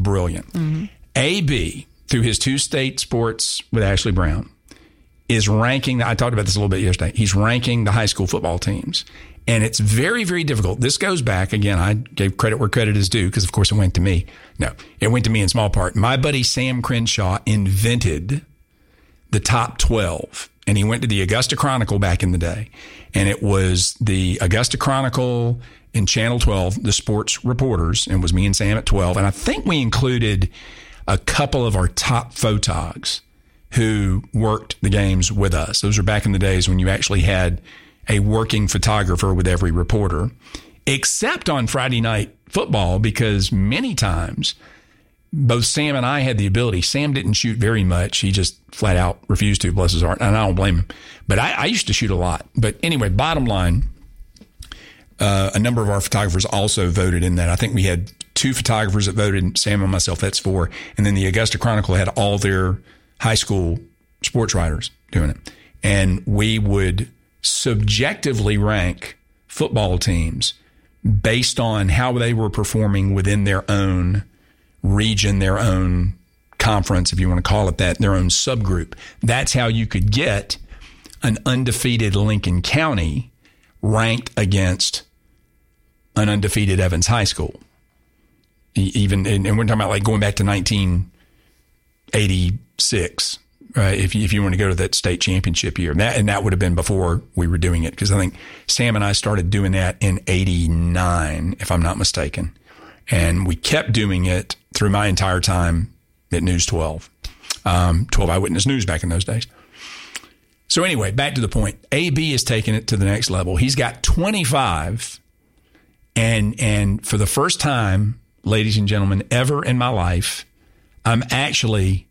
brilliant. Mm-hmm. AB, through his 2 state sports with Ashley Brown, is ranking, I talked about this a little bit yesterday, he's ranking the high school football teams. And it's very, very difficult. This goes back, again, I gave credit where credit is due because, of course, it went to me. No, it went to me in small part. My buddy Sam Crenshaw invented the top 12. And he went to the Augusta Chronicle back in the day. And it was the Augusta Chronicle and Channel 12, the sports reporters, and it was me and Sam at 12. And I think we included a couple of our top photogs who worked the games with us. Those were back in the days when you actually had a working photographer with every reporter, except on Friday Night Football, because many times both Sam and I had the ability. Sam didn't shoot very much. He just flat out refused to, bless his heart, and I don't blame him. But I used to shoot a lot. But anyway, bottom line, a number of our photographers also voted in that. I think we had 2 photographers that voted, Sam and myself, that's 4. And then the Augusta Chronicle had all their high school sports writers doing it. And we would subjectively rank football teams based on how they were performing within their own region, their own conference, if you want to call it that, their own subgroup. That's how you could get an undefeated Lincoln County ranked against an undefeated Evans High School. Even, and we're talking about like going back to 1986, right? If you want to go to that state championship year, that would have been before we were doing it, because I think Sam and I started doing that in 89, if I'm not mistaken, and we kept doing it through my entire time at News 12, 12 Eyewitness News back in those days. So anyway, back to the point. AB is taking it to the next level. He's got 25, and for the first time, ladies and gentlemen, ever in my life, I'm actually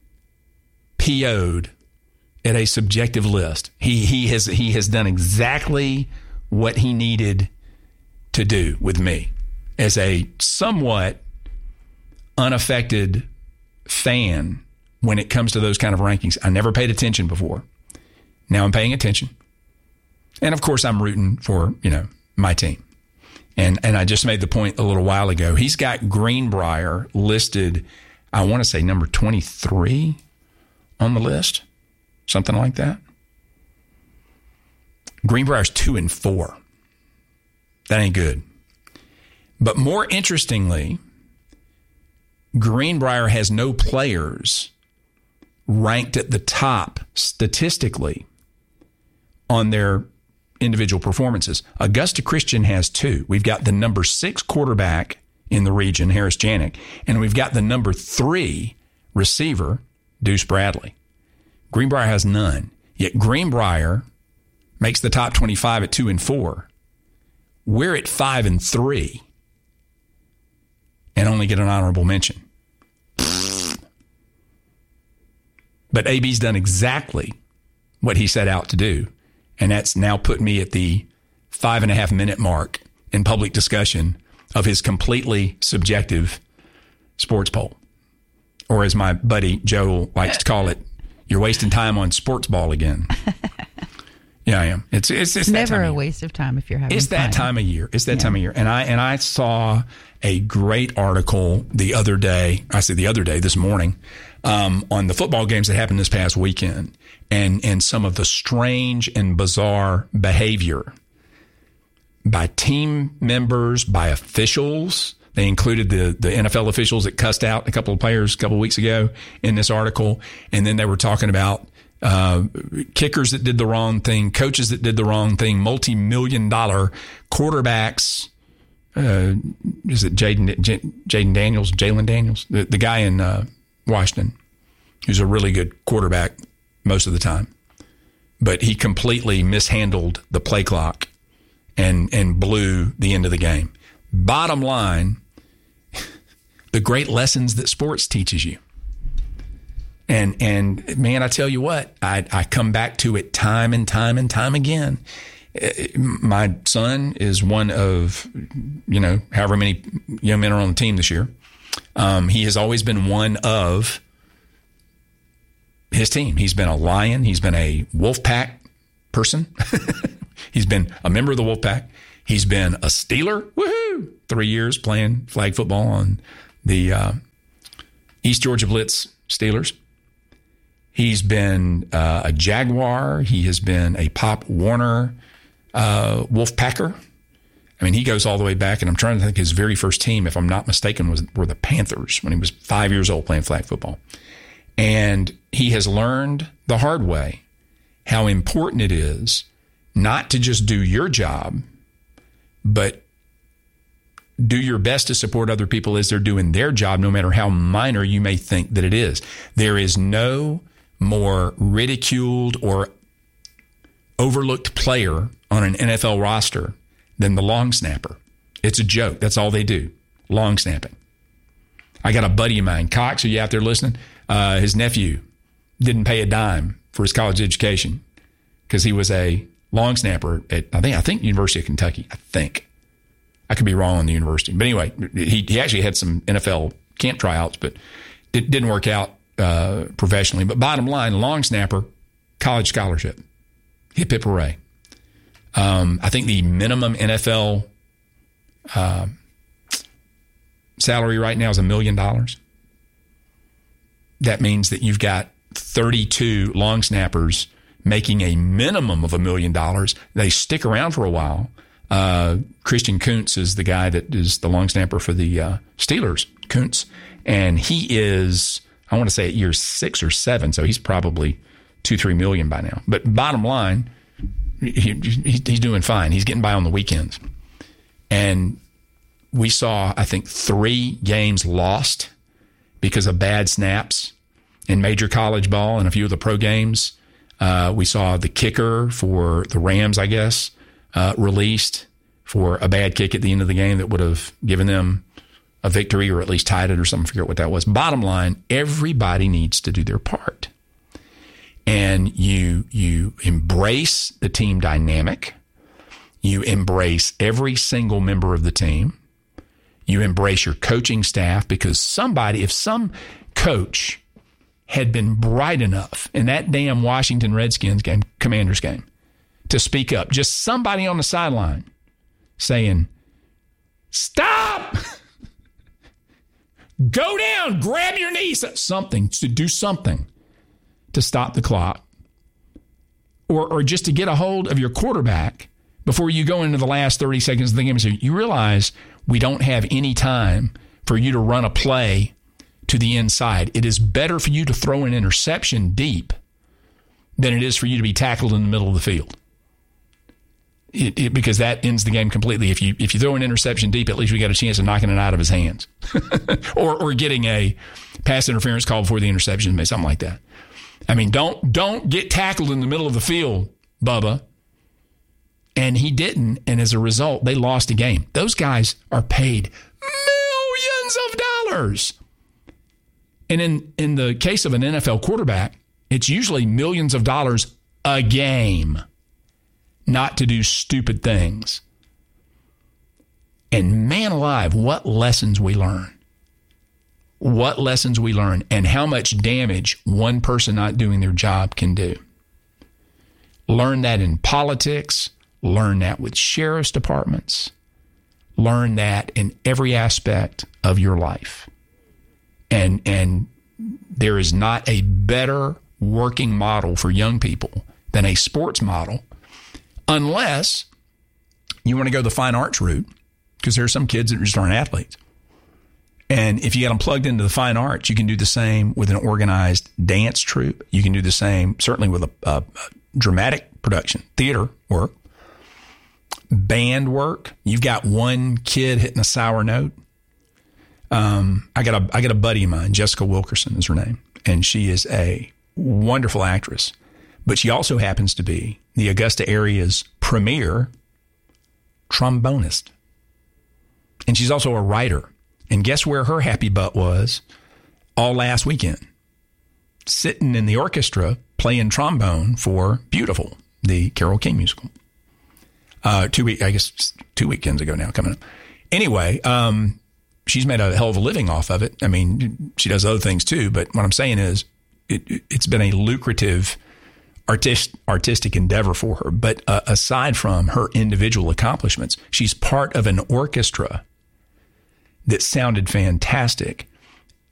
PO'd at a subjective list. He has done exactly what he needed to do with me as a somewhat unaffected fan when it comes to those kind of rankings. I never paid attention before. Now I'm paying attention. And of course I'm rooting for, my team. And I just made the point a little while ago. He's got Greenbrier listed, I want to say number 23 on the list, something like that. Greenbrier's 2-4. That ain't good. But more interestingly, Greenbrier has no players ranked at the top statistically on their individual performances. Augusta Christian has 2. We've got the number 6 quarterback in the region, Harris Janik, and we've got the number 3 receiver, Deuce Bradley. Greenbrier has none. Yet Greenbrier makes the top 25 at 2-4. We're at 5-3 and only get an honorable mention. But AB's done exactly what he set out to do. And that's now put me at the 5.5-minute mark in public discussion of his completely subjective sports poll. Or as my buddy Joe likes to call it, you're wasting time on sports ball again. Yeah, I am. It's never a waste of time if you're having fun. It's that time of year. It's that time of year. And I saw a great article the other day. I say the other day, this morning, on the football games that happened this past weekend, and some of the strange and bizarre behavior by team members, by officials. They included the NFL officials that cussed out a couple of players a couple of weeks ago in this article. And then they were talking about kickers that did the wrong thing, coaches that did the wrong thing, multi-million-dollar quarterbacks. Is it Jalen Daniels, the guy in Washington, who's a really good quarterback most of the time. But he completely mishandled the play clock and blew the end of the game. Bottom line, the great lessons that sports teaches you. And man, I tell you what, I come back to it time and time and time again. My son is one of, however many young men are on the team this year. He has always been one of his team. He's been a Lion. He's been a Wolfpack person. He's been a member of the Wolfpack. He's been a Steeler. Woohoo! 3 years playing flag football on the East Georgia Blitz Steelers. He's been a Jaguar. He has been a Pop Warner Wolfpacker. I mean, he goes all the way back, and I'm trying to think his very first team, if I'm not mistaken, were the Panthers when he was 5 years old playing flag football. And he has learned the hard way how important it is not to just do your job, but do your best to support other people as they're doing their job, no matter how minor you may think that it is. There is no more ridiculed or overlooked player on an NFL roster than the long snapper. It's a joke. That's all they do. Long snapping. I got a buddy of mine, Cox, are you out there listening? His nephew didn't pay a dime for his college education because he was a long snapper at, I think University of Kentucky, I think. I could be wrong on the university. But anyway, he actually had some NFL camp tryouts, but it didn't work out professionally. But bottom line, long snapper, college scholarship. Hip, hip, hooray. I think the minimum NFL salary right now is $1 million. That means that you've got 32 long snappers making a minimum of $1 million. They stick around for a while. Christian Kuntz is the guy that is the long snapper for the Steelers, Kuntz. And he is, I want to say at year 6 or 7, so he's probably $2-3 million by now. But bottom line, he's doing fine. He's getting by on the weekends. And we saw, I think, 3 games lost because of bad snaps in major college ball and a few of the pro games. We saw the kicker for the Rams, I guess, released for a bad kick at the end of the game that would have given them a victory or at least tied it or something. I forget what that was. Bottom line, everybody needs to do their part. And you embrace the team dynamic. You embrace every single member of the team. You embrace your coaching staff, because if some coach had been bright enough in that damn Washington Redskins game, Commanders game, to speak up, just somebody on the sideline saying, stop, go down, grab your knees, something, to do something to stop the clock, or just to get a hold of your quarterback before you go into the last 30 seconds of the game and say, you realize we don't have any time for you to run a play to the inside. It is better for you to throw an interception deep than it is for you to be tackled in the middle of the field. Because that ends the game completely. If you throw an interception deep, at least we got a chance of knocking it out of his hands or getting a pass interference call before the interception, something like that. I mean, don't get tackled in the middle of the field, Bubba. And he didn't, and as a result, they lost a game. Those guys are paid millions of dollars. And in the case of an NFL quarterback, it's usually millions of dollars a game, not to do stupid things. And man alive, what lessons we learn. What lessons we learn, and how much damage one person not doing their job can do. Learn that in politics. Learn that with sheriff's departments. Learn that in every aspect of your life. And there is not a better working model for young people than a sports model, unless you want to go the fine arts route, because there are some kids that just aren't athletes. And if you get them plugged into the fine arts, you can do the same with an organized dance troupe. You can do the same, certainly, with a dramatic production, theater work, band work. You've got one kid hitting a sour note. I got a buddy of mine, Jessica Wilkerson is her name, and she is a wonderful actress. But she also happens to be the Augusta area's premier trombonist. And she's also a writer. And guess where her happy butt was all last weekend? Sitting in the orchestra playing trombone for Beautiful, the Carole King musical. 2 weekends ago now, coming up. Anyway, she's made a hell of a living off of it. I mean, she does other things too, but what I'm saying is it's been a lucrative artistic endeavor for her. But aside from her individual accomplishments, she's part of an orchestra that sounded fantastic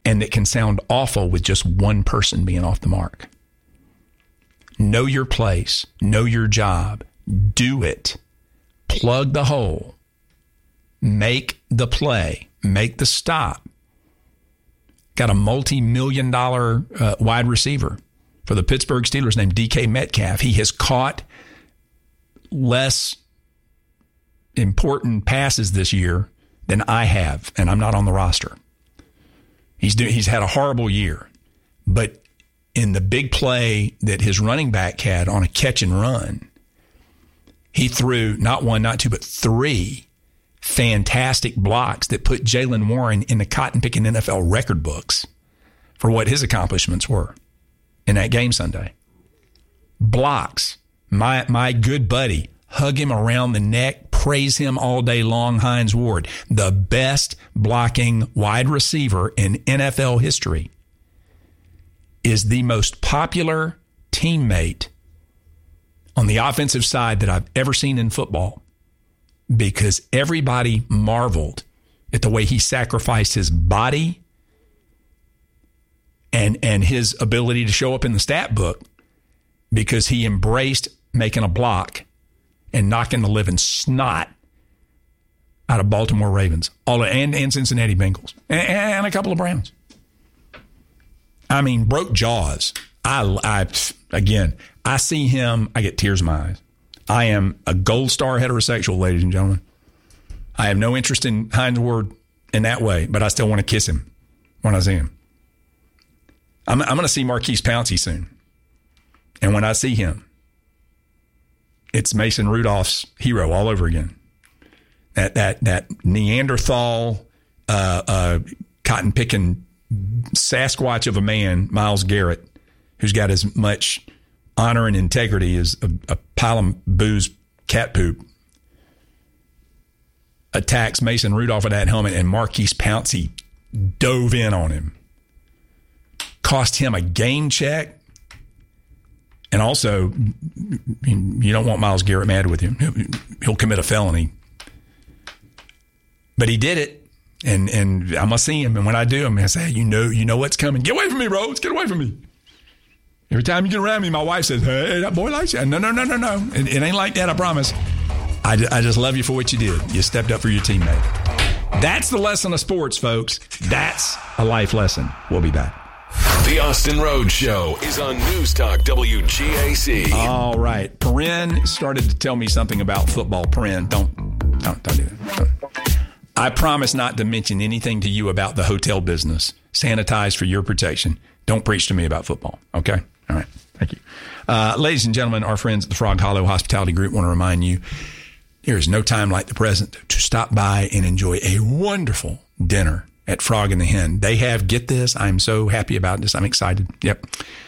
and that can sound awful with just one person being off the mark. Know your place. Know your job. Do it. Plug the hole. Make the play. Make the stop. Got a multi-million-dollar wide receiver for the Pittsburgh Steelers named DK Metcalf. He has caught less important passes this year than I have, and I'm not on the roster. He's had a horrible year, but in the big play that his running back had on a catch and run, he threw not one, not two, but three fantastic blocks that put Jaylen Warren in the cotton-picking NFL record books for what his accomplishments were in that game Sunday. Blocks. My good buddy, hug him around the neck, praise him all day long, Hines Ward, the best blocking wide receiver in NFL history, is the most popular teammate on the offensive side that I've ever seen in football, because everybody marveled at the way he sacrificed his body and his ability to show up in the stat book, because he embraced making a block and knocking the living snot out of Baltimore Ravens and Cincinnati Bengals and a couple of Browns. I mean, broke jaws. I see him, I get tears in my eyes. I am a gold star heterosexual, ladies and gentlemen. I have no interest in Hines Ward in that way, but I still want to kiss him when I see him. I'm going to see Marquise Pouncey soon. And when I see him, it's Mason Rudolph's hero all over again. That Neanderthal, cotton-picking Sasquatch of a man, Myles Garrett, who's got as much honor and integrity as a pile of booze cat poop, attacks Mason Rudolph with that helmet, and Marquise Pouncey dove in on him. Cost him a game check. And also, you don't want Myles Garrett mad with you. He'll commit a felony. But he did it, and I must see him. And when I do, I'm going to say, you know what's coming. Get away from me, Rhodes. Get away from me. Every time you get around me, my wife says, hey, that boy likes you. No. It ain't like that, I promise. I just love you for what you did. You stepped up for your teammate. That's the lesson of sports, folks. That's a life lesson. We'll be back. The Austin Rhodes Show is on News Talk WGAC. All right. Perrin started to tell me something about football. Perrin, don't do that. I promise not to mention anything to you about the hotel business. Sanitize for your protection. Don't preach to me about football. Okay? All right. Thank you. Ladies and gentlemen, our friends at the Frog Hollow Hospitality Group want to remind you there is no time like the present to stop by and enjoy a wonderful dinner at Frog and the Hen. They have, get this, I'm so happy about this. I'm excited. Yep.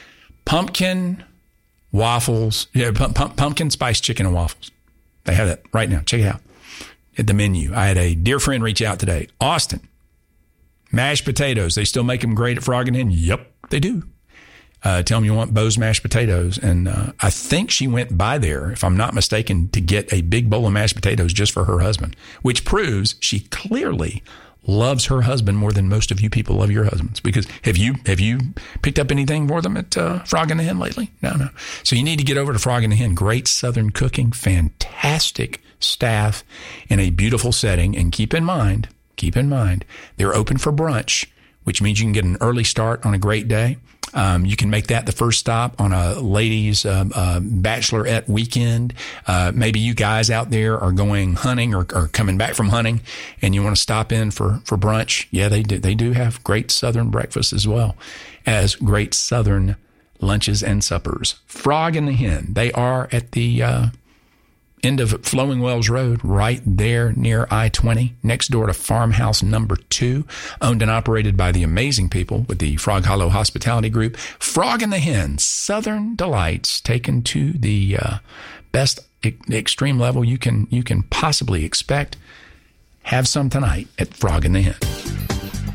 Pumpkin waffles. Yeah, pumpkin spice chicken and waffles. They have that right now. Check it out at the menu. I had a dear friend reach out today. Austin, mashed potatoes. They still make them great at Frog and Hen? Yep, they do. Tell them you want Bo's mashed potatoes. And I think she went by there, if I'm not mistaken, to get a big bowl of mashed potatoes just for her husband, which proves she clearly loves her husband more than most of you people love your husbands. Because have you picked up anything for them at Frog and the Hen lately? No. So you need to get over to Frog and the Hen. Great Southern cooking, fantastic staff in a beautiful setting. And keep in mind, they're open for brunch, which means you can get an early start on a great day. You can make that the first stop on a ladies' bachelorette weekend. Maybe you guys out there are going hunting or coming back from hunting and you want to stop in for brunch. Yeah, they do have great Southern breakfast as well as great Southern lunches and suppers. Frog and the Hen, they are at the end of Flowing Wells Road, right there near I-20, next door to Farmhouse Number 2, owned and operated by the amazing people with the Frog Hollow Hospitality Group. Frog and the Hen, Southern delights taken to the best extreme level you can possibly expect. Have some tonight at Frog and the Hen.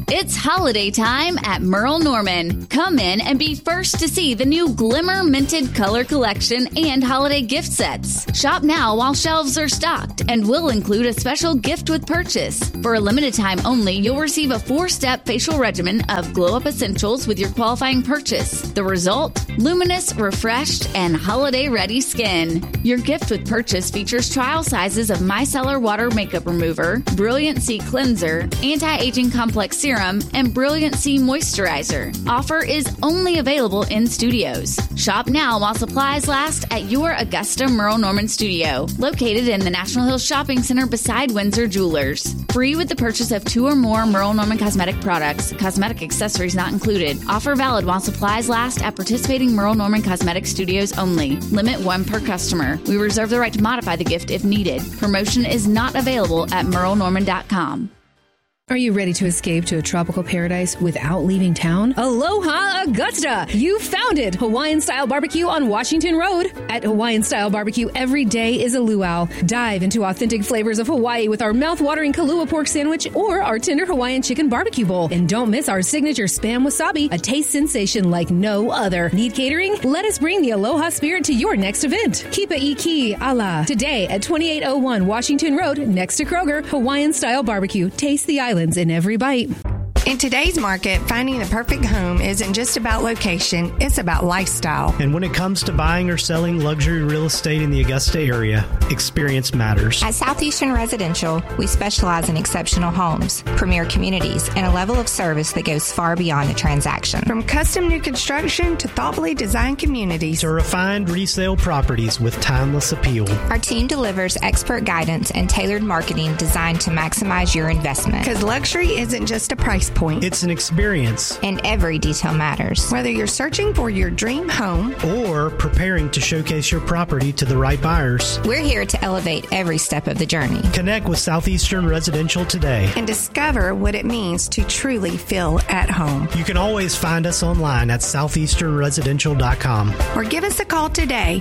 It's holiday time at Merle Norman. Come in and be first to see the new Glimmer Minted Color Collection and holiday gift sets. Shop now while shelves are stocked and will include a special gift with purchase. For a limited time only, you'll receive a 4-step facial regimen of glow-up essentials with your qualifying purchase. The result? Luminous, refreshed, and holiday-ready skin. Your gift with purchase features trial sizes of Micellar Water Makeup Remover, Brilliant C Cleanser, Anti-Aging Complex Serum, and Brilliant C Moisturizer. Offer is only available in studios. Shop now while supplies last at your Augusta Merle Norman studio, located in the National Hills Shopping Center beside Windsor Jewelers. Free with the purchase of 2 or more Merle Norman cosmetic products. Cosmetic accessories not included. Offer valid while supplies last at participating Merle Norman cosmetic studios only. Limit 1 per customer. We reserve the right to modify the gift if needed. Promotion is not available at merlenorman.com. Are you ready to escape to a tropical paradise without leaving town? Aloha Augusta! You found it! Hawaiian-style barbecue on Washington Road. At Hawaiian-style barbecue, every day is a luau. Dive into authentic flavors of Hawaii with our mouth-watering Kalua pork sandwich or our tender Hawaiian chicken barbecue bowl. And don't miss our signature Spam Wasabi, a taste sensation like no other. Need catering? Let us bring the Aloha spirit to your next event. Kipa Iki Ala. Today at 2801 Washington Road, next to Kroger, Hawaiian-style barbecue. Taste the island in every bite. In today's market, finding the perfect home isn't just about location, it's about lifestyle. And when it comes to buying or selling luxury real estate in the Augusta area, experience matters. At Southeastern Residential, we specialize in exceptional homes, premier communities, and a level of service that goes far beyond the transaction. From custom new construction to thoughtfully designed communities to refined resale properties with timeless appeal. Our team delivers expert guidance and tailored marketing designed to maximize your investment. Because luxury isn't just a price point. It's an experience. And every detail matters. Whether you're searching for your dream home or preparing to showcase your property to the right buyers, we're here to elevate every step of the journey. Connect with Southeastern Residential today and discover what it means to truly feel at home. You can always find us online at southeasternresidential.com or give us a call today,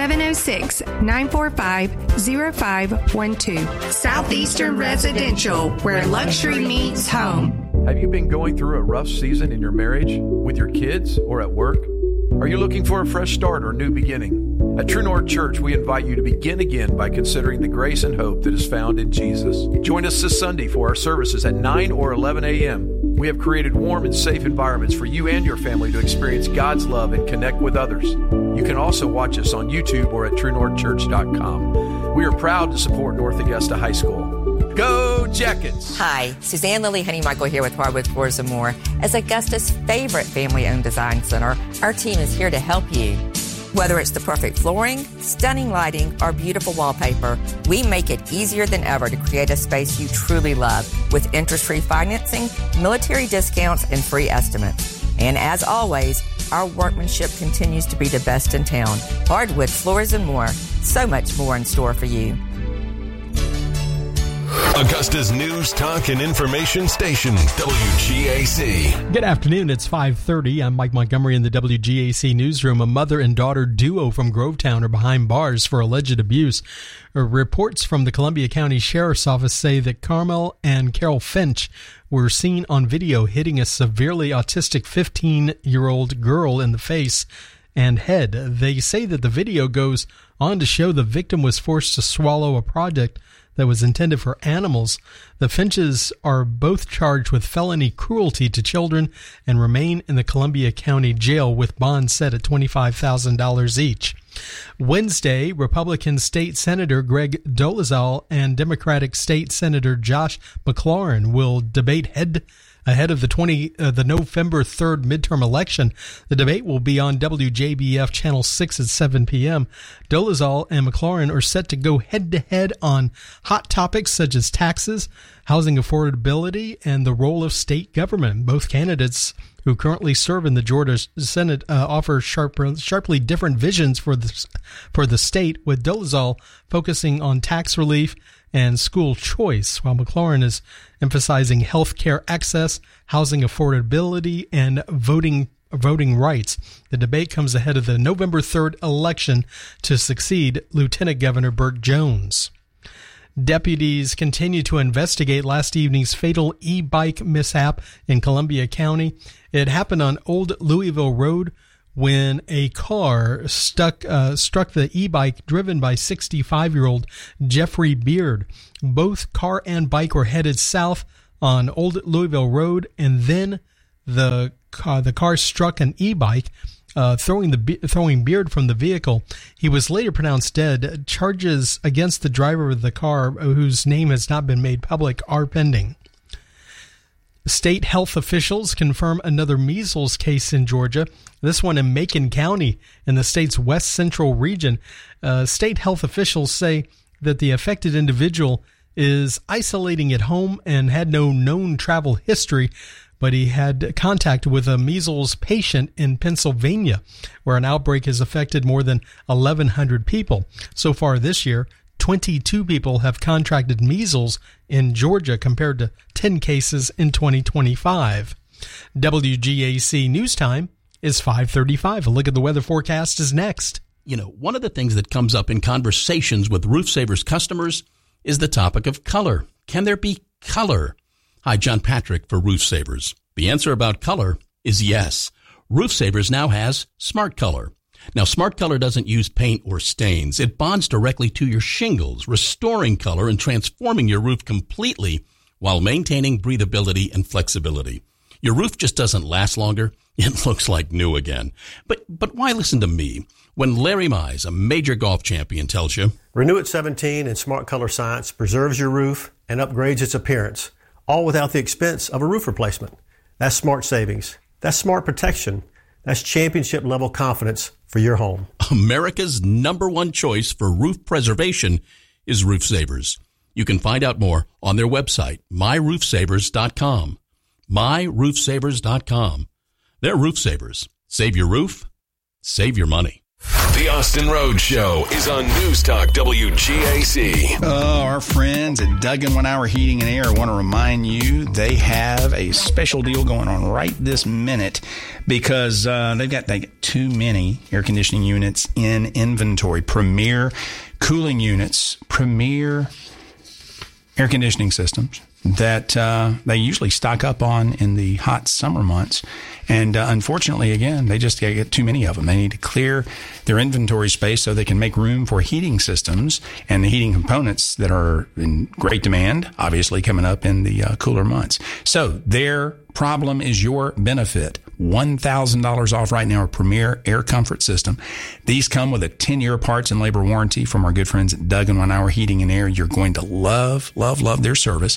706-945-0512. Southeastern Residential, where luxury meets home. Have you been going through a rough season in your marriage, with your kids, or at work? Are you looking for a fresh start or new beginning? At True North Church, we invite you to begin again by considering the grace and hope that is found in Jesus. Join us this Sunday for our services at 9 or 11 a.m. We have created warm and safe environments for you and your family to experience God's love and connect with others. You can also watch us on YouTube or at TrueNorthChurch.com. We are proud to support North Augusta High School. Go Jackets! Hi, Suzanne Lilly Honeymichael here with Hardwood Floors & More. As Augusta's favorite family-owned design center, our team is here to help you. Whether it's the perfect flooring, stunning lighting, or beautiful wallpaper, we make it easier than ever to create a space you truly love with interest-free financing, military discounts, and free estimates. And as always, our workmanship continues to be the best in town. Hardwood Floors & More. So much more in store for you. Augusta's news, talk, and information station, WGAC. Good afternoon. It's 5:30. I'm Mike Montgomery in the WGAC newsroom. A mother and daughter duo from Grovetown are behind bars for alleged abuse. Reports from the Columbia County Sheriff's Office say that Carmel and Carol Finch were seen on video hitting a severely autistic 15-year-old girl in the face and head. They say that the video goes on to show the victim was forced to swallow a product that was intended for animals. The Finches are both charged with felony cruelty to children and remain in the Columbia County Jail with bonds set at $25,000 each. Wednesday, Republican State Senator Greg Dolezal and Democratic State Senator Josh McLaurin will debate ahead of the November 3rd midterm election. The debate will be on WJBF Channel 6 at 7 p.m. Dolezal and McLaurin are set to go head-to-head on hot topics such as taxes, housing affordability, and the role of state government. Both candidates, who currently serve in the Georgia Senate, offer sharply different visions for the state, with Dolezal focusing on tax relief and school choice, while McLaurin is emphasizing health care access, housing affordability, and voting rights. The debate comes ahead of the November 3rd election to succeed Lieutenant Governor Burt Jones. Deputies continue to investigate last evening's fatal e-bike mishap in Columbia County. It happened on Old Louisville Road when a car struck the e-bike driven by 65-year-old Jeffrey Beard. Both car and bike were headed south on Old Louisville Road, and then the car struck an e-bike, throwing Beard from the vehicle. He was later pronounced dead. Charges against the driver of the car, whose name has not been made public, are pending. State health officials confirm another measles case in Georgia, this one in Macon County in the state's west central region. State health officials say that the affected individual is isolating at home and had no known travel history, but he had contact with a measles patient in Pennsylvania, where an outbreak has affected more than 1,100 people. So far this year, 22 people have contracted measles in Georgia compared to 10 cases in 2025. WGAC News Time is 5:35. A look at the weather forecast is next. You know, one of the things that comes up in conversations with Roof Savers customers is the topic of color. Can there be color? Hi, John Patrick for Roof Savers. The answer about color is yes. Roof Savers now has Smart Color. Now, Smart Color doesn't use paint or stains. It bonds directly to your shingles, restoring color and transforming your roof completely while maintaining breathability and flexibility. Your roof just doesn't last longer. It looks like new again. But why listen to me when Larry Mize, a major golf champion, tells you, Renew at 17 and Smart Color Science preserves your roof and upgrades its appearance, all without the expense of a roof replacement. That's smart savings. That's smart protection. That's championship-level confidence for your home. America's #1 choice for roof preservation is Roof Savers. You can find out more on their website, myroofsavers.com. myroofsavers.com. They're Roof Savers. Save your roof, save your money. The Austin Road Show is on News Talk WGAC. Our friends at Duggan 1 Hour Heating and Air want to remind you they have a special deal going on right this minute because they got too many air conditioning units in inventory. Premier cooling units, Premier air conditioning systems that they usually stock up on in the hot summer months. And unfortunately, again, they just get too many of them. They need to clear their inventory space so they can make room for heating systems and the heating components that are in great demand, obviously coming up in the cooler months. So their problem is your benefit. $1,000 off right now, a Premier Air Comfort System. These come with a 10-year parts and labor warranty from our good friends at Duggan 1 Hour Heating and Air. You're going to love their service.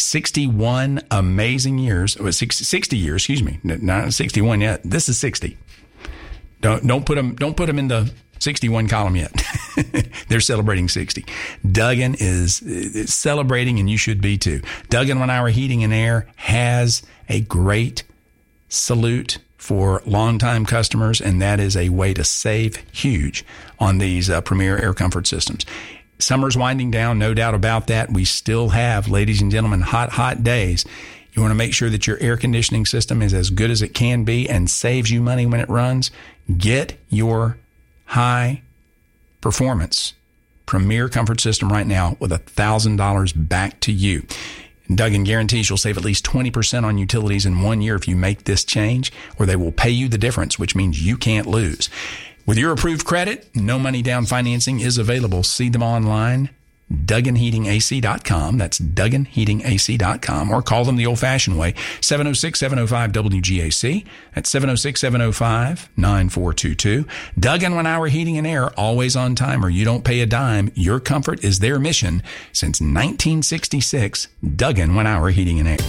61 amazing years, 60 years, excuse me, not 61 yet. This is 60. Don't put them in the 61 column yet. They're celebrating 60. Duggan is celebrating, and you should be too. Duggan 1 Hour Heating and Air has a great salute for longtime customers, and that is a way to save huge on these Premier Air Comfort Systems. Summer's winding down, no doubt about that. We still have, ladies and gentlemen, hot days. You want to make sure that your air conditioning system is as good as it can be and saves you money when it runs. Get your high performance Premier Comfort System right now with $1,000 back to you. Duggan guarantees you'll save at least 20% on utilities in 1 year if you make this change, or they will pay you the difference, which means you can't lose. With your approved credit, no money down financing is available. See them online, DugganHeatingAC.com. That's DugganHeatingAC.com. Or call them the old-fashioned way, 706-705-WGAC. That's 706-705-9422. Duggan 1 Hour Heating and Air, always on time or you don't pay a dime. Your comfort is their mission since 1966. Duggan 1 Hour Heating and Air.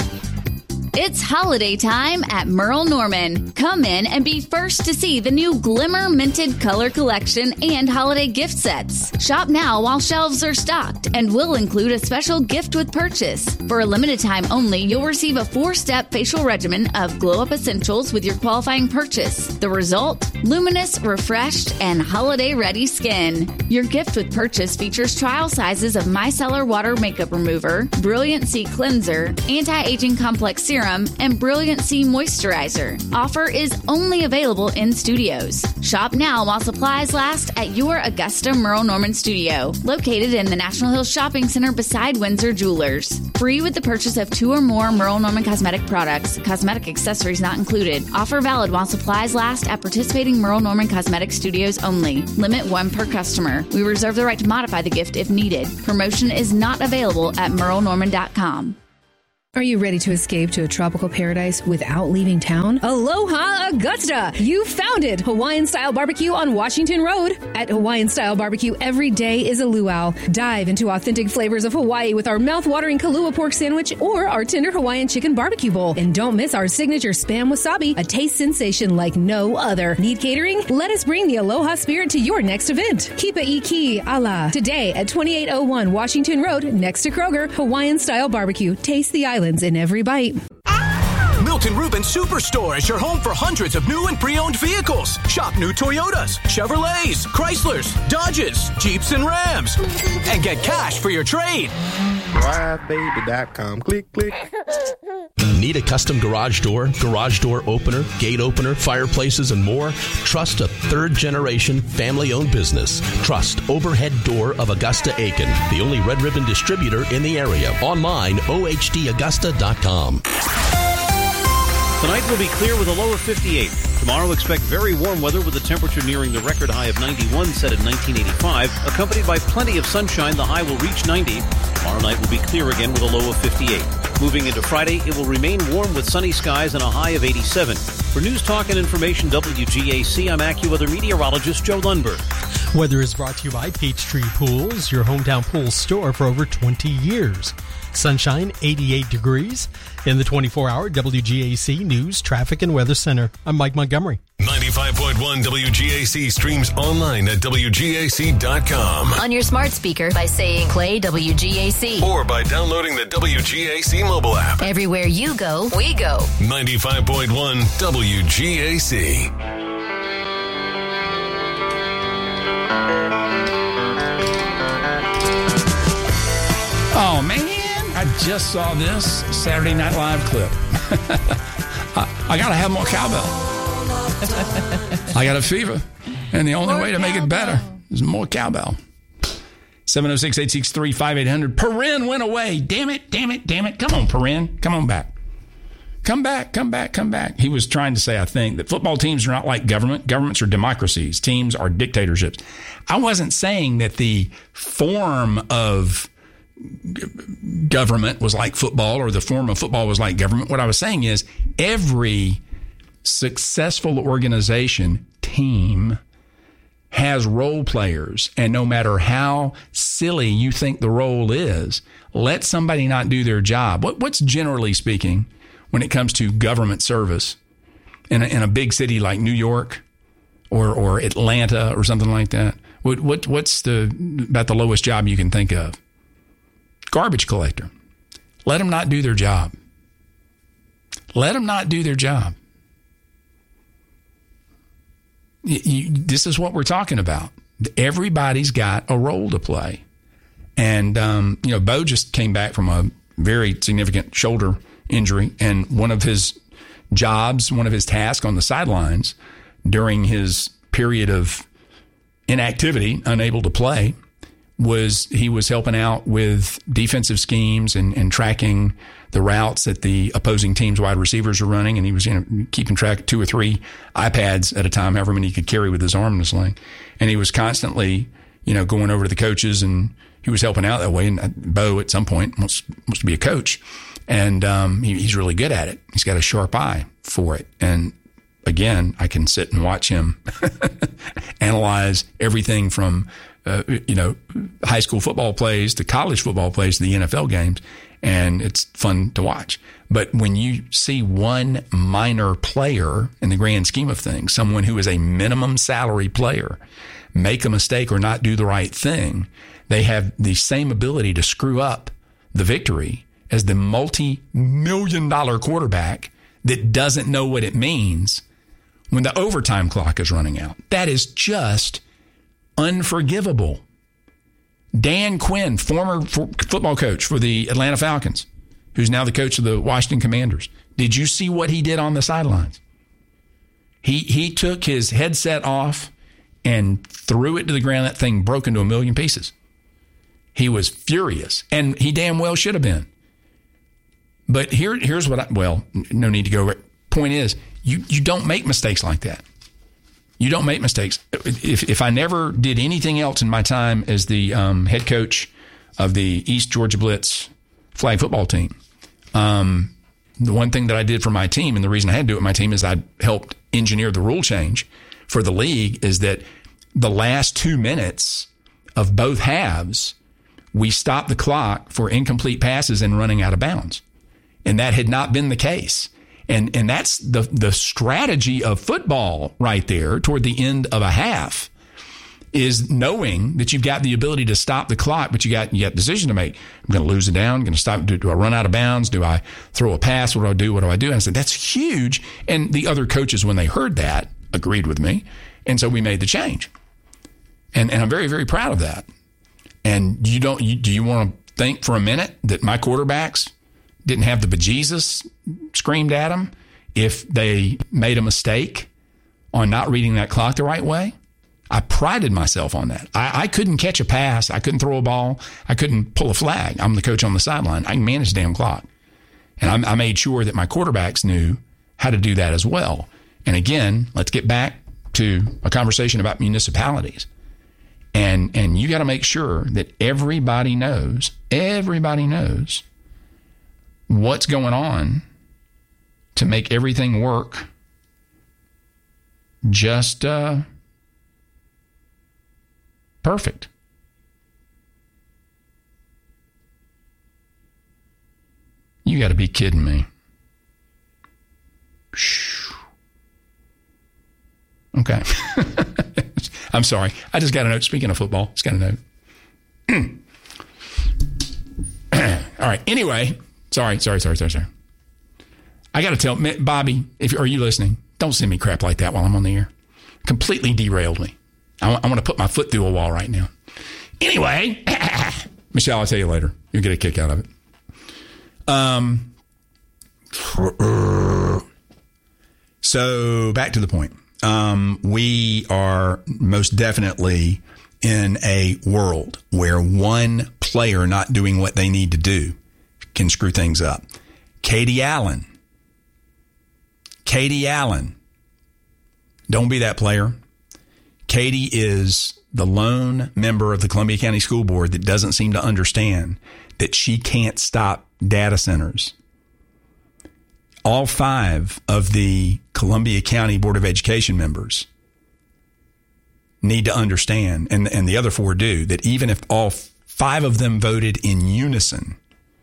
It's holiday time at Merle Norman. Come in and be first to see the new Glimmer Minted Color Collection and holiday gift sets. Shop now while shelves are stocked, and we'll include a special gift with purchase. For a limited time only, you'll receive a 4-step facial regimen of glow-up essentials with your qualifying purchase. The result? Luminous, refreshed, and holiday-ready skin. Your gift with purchase features trial sizes of micellar water makeup remover, Brilliant C cleanser, anti-aging complex serum, Serum, and Brilliant C Moisturizer. Offer is only available in studios. Shop now while supplies last at your Augusta Merle Norman studio, located in the National Hills Shopping Center beside Windsor Jewelers. Free with the purchase of 2 or more Merle Norman cosmetic products. Cosmetic accessories not included. Offer valid while supplies last at participating Merle Norman cosmetic studios only. Limit 1 per customer. We reserve the right to modify the gift if needed. Promotion is not available at merlenorman.com. Are you ready to escape to a tropical paradise without leaving town? Aloha Augusta! You found it! Hawaiian-style barbecue on Washington Road. At Hawaiian-style barbecue, every day is a luau. Dive into authentic flavors of Hawaii with our mouth-watering Kalua pork sandwich or our tender Hawaiian chicken barbecue bowl. And don't miss our signature Spam Wasabi, a taste sensation like no other. Need catering? Let us bring the Aloha spirit to your next event. Kipa Iki Ala. Today at 2801 Washington Road, next to Kroger, Hawaiian-style barbecue. Taste the island in every bite. Milton Rubin Superstore is your home for hundreds of new and pre-owned vehicles. Shop new Toyotas, Chevrolets, Chryslers, Dodges, Jeeps, and Rams. And get cash for your trade. DriveBaby.com. Click, click. Need a custom garage door opener, gate opener, fireplaces, and more? Trust a third-generation, family-owned business. Trust Overhead Door of Augusta Aiken, the only Red Ribbon distributor in the area. Online, ohdaugusta.com. Tonight will be clear with a low of 58. Tomorrow expect very warm weather with a temperature nearing the record high of 91 set in 1985. Accompanied by plenty of sunshine, the high will reach 90. Tomorrow night will be clear again with a low of 58. Moving into Friday, it will remain warm with sunny skies and a high of 87. For News Talk and Information WGAC, I'm AccuWeather meteorologist Joe Lundberg. Weather is brought to you by Peachtree Pools, your hometown pool store for over 20 years. Sunshine, 88 degrees. In the 24-hour WGAC News, Traffic, and Weather Center, I'm Mike Montgomery. 95.1 WGAC streams online at WGAC.com. On your smart speaker by saying play WGAC. Or by downloading the WGAC mobile app. Everywhere you go, we go. 95.1 WGAC. Oh, man. I just saw this Saturday Night Live clip. I got to have more cowbell. I got a fever, and the only way to make it better is more cowbell. 706-863-5800. Perrin went away. Damn it. Come on, Perrin. Come on back. Come back. He was trying to say, I think, that football teams are not like government. Governments are democracies. Teams are dictatorships. I wasn't saying that the form of government was like football or the form of football was like government. What I was saying is every successful organization, team, has role players. And no matter how silly you think the role is, let somebody not do their job. What's generally speaking, when it comes to government service in a big city like New York or Atlanta or something like that, what's about the lowest job you can think of? Garbage collector. Let them not do their job. This is what we're talking about. Everybody's got a role to play. And, Bo just came back from a very significant shoulder injury. And one of his tasks on the sidelines during his period of inactivity, unable to play, he was helping out with defensive schemes and tracking the routes that the opposing team's wide receivers are running. And he was keeping track of 2 or 3 iPads at a time, however many he could carry with his arm in a sling. And he was constantly, going over to the coaches, and he was helping out that way. And Bo, at some point, wants to be a coach. And he's really good at it. He's got a sharp eye for it. And again, I can sit and watch him analyze everything from high school football plays to college football plays to the NFL games, and it's fun to watch. But when you see one minor player in the grand scheme of things, someone who is a minimum salary player, make a mistake or not do the right thing, they have the same ability to screw up the victory as the multi-million-dollar quarterback that doesn't know what it means when the overtime clock is running out. That is just unforgivable. Dan Quinn, former football coach for the Atlanta Falcons, who's now the coach of the Washington Commanders, Did you see what he did on the sidelines? He took his headset off and threw it to the ground. That thing broke into a million pieces. He was furious, and he damn well should have been. But here's what no need to go. Point is, you don't make mistakes like that. You don't make mistakes. If I never did anything else in my time as the head coach of the East Georgia Blitz flag football team, the one thing that I did for my team, and the reason I had to do it with my team, is I helped engineer the rule change for the league, is that the last 2 minutes of both halves, we stopped the clock for incomplete passes and running out of bounds. And that had not been the case. And that's the strategy of football right there toward the end of a half, is knowing that you've got the ability to stop the clock, but you got a decision to make. I'm going to lose it down. I'm going to stop. Do I run out of bounds? Do I throw a pass? What do I do? What do I do? And I said, that's huge. And the other coaches, when they heard that, agreed with me. And so we made the change. And I'm very, very proud of that. And do you want to think for a minute that my quarterbacks didn't have the bejesus screamed at them if they made a mistake on not reading that clock the right way? I prided myself on that. I couldn't catch a pass. I couldn't throw a ball. I couldn't pull a flag. I'm the coach on the sideline. I can manage the damn clock. And I made sure that my quarterbacks knew how to do that as well. And again, let's get back to a conversation about municipalities. And you got to make sure that everybody knows what's going on to make everything work just perfect. You got to be kidding me. Okay. I'm sorry. I just got a note. Speaking of football, just got a note. All right. Anyway, sorry. I got to tell Bobby, are you listening? Don't send me crap like that while I'm on the air. Completely derailed me. I want to put my foot through a wall right now. Anyway, Michelle, I'll tell you later. You'll get a kick out of it. So back to the point. We are most definitely in a world where one player not doing what they need to do can screw things up. Katie Allen. Don't be that player. Katie is the lone member of the Columbia County School Board that doesn't seem to understand that she can't stop data centers. All 5 of the Columbia County Board of Education members need to understand, and the other 4 do, that even if all 5 of them voted in unison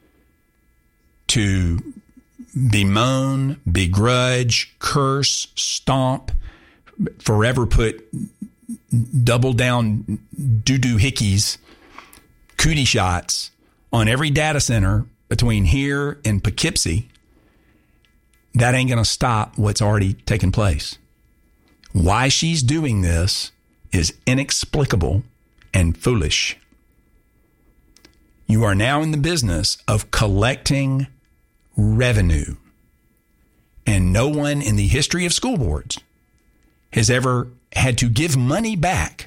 to bemoan, begrudge, curse, stomp, forever put double down doo-doo hickeys, cootie shots on every data center between here and Poughkeepsie, that ain't going to stop what's already taken place. Why she's doing this is inexplicable and foolish. You are now in the business of collecting revenue. And no one in the history of school boards has ever had to give money back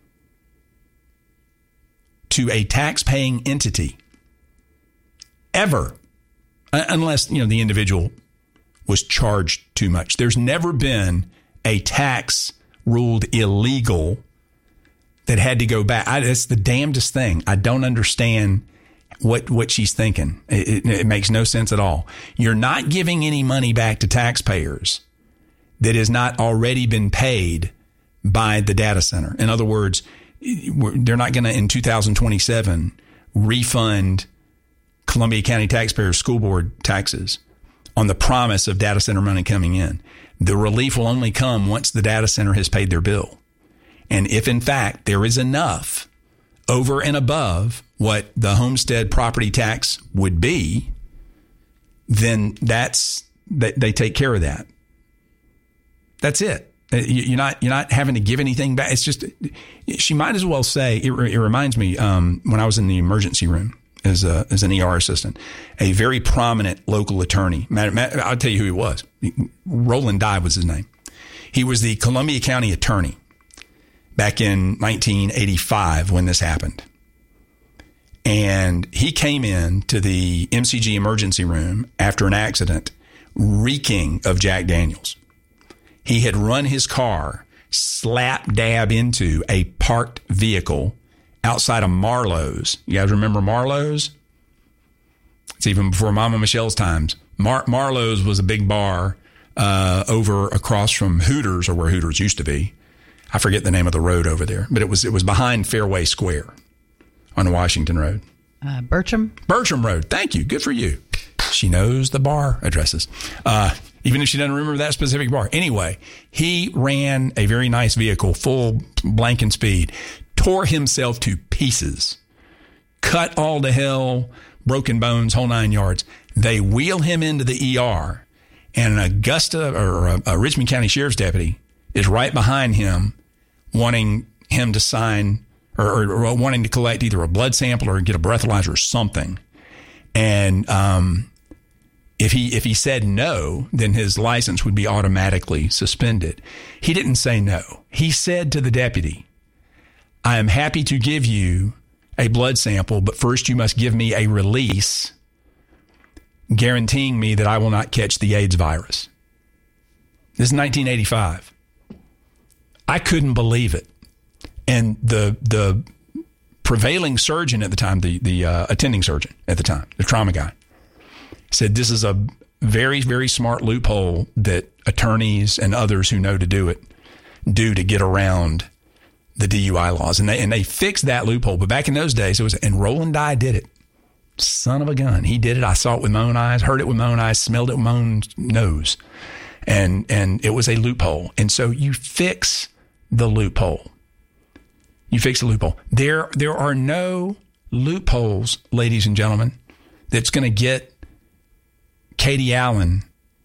to a tax-paying entity. Ever. Unless, the individual was charged too much. There's never been a tax ruled illegal that had to go back. That's the damnedest thing. I don't understand what she's thinking. It makes no sense at all. You're not giving any money back to taxpayers that has not already been paid by the data center. In other words, they're not going to, in 2027, refund Columbia County taxpayers' school board taxes on the promise of data center money coming in. The relief will only come once the data center has paid their bill. And if, in fact, there is enough over and above what the homestead property tax would be, then they take care of that. That's it. You're not having to give anything back. It's just, she might as well say, it reminds me, when I was in the emergency room as an ER assistant, a very prominent local attorney. I'll tell you who he was. Roland Dye was his name. He was the Columbia County attorney back in 1985 when this happened. And he came in to the MCG emergency room after an accident reeking of Jack Daniels. He had run his car slap dab into a parked vehicle outside of Marlowe's. You guys remember Marlowe's? It's even before Mama Michelle's times. Marlowe's was a big bar over across from Hooters, or where Hooters used to be. I forget the name of the road over there, but it was behind Fairway Square on Washington Road. Bertram Road. Thank you. Good for you. She knows the bar addresses, even if she doesn't remember that specific bar. Anyway, he ran a very nice vehicle, full blanking speed, tore himself to pieces, cut all to hell, broken bones, whole 9 yards. They wheel him into the ER, and an Augusta or a Richmond County Sheriff's deputy is right behind him, wanting him to sign or wanting to collect either a blood sample or get a breathalyzer or something. And if he said no, then his license would be automatically suspended. He didn't say no. He said to the deputy, "I am happy to give you a blood sample, but first you must give me a release guaranteeing me that I will not catch the AIDS virus." This is 1985. I couldn't believe it. And the prevailing surgeon at the time, the attending surgeon at the time, the trauma guy, said this is a very, very smart loophole that attorneys and others who know to do it do to get around the DUI laws. And they fixed that loophole. But back in those days, and Roland Dye did it. Son of a gun. He did it. I saw it with my own eyes, heard it with my own eyes, smelled it with my own nose. And it was a loophole. And so you fix the loophole. You fix the loophole. There are no loopholes, ladies and gentlemen, that's going to get Katie Allen